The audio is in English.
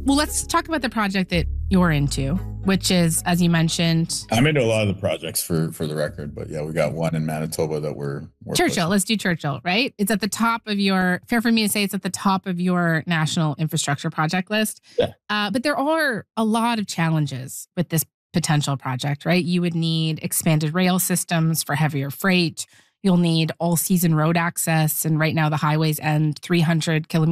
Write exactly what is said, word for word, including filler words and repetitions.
Well, let's talk about the project that you're into, which is, as you mentioned... I'm into a lot of the projects for, for the record, but yeah, we got one in Manitoba that we're... we're Churchill, pushing. let's do Churchill, right? It's at the top of your... Fair for me to say it's at the top of your national infrastructure project list. Yeah. Uh, but there are a lot of challenges with this potential project, right? You would need expanded rail systems for heavier freight. You'll need all-season road access. And right now the highways end three hundred kilometers